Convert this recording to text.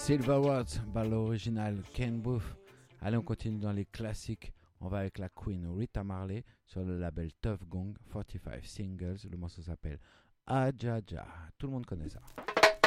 Silverwoods, balle originale Ken Booth. Allez, on continue dans les classiques. On va avec la Queen Rita Marley sur le label Tough Gong 45 Singles. Le morceau s'appelle Ajaja. Tout le monde connaît ça.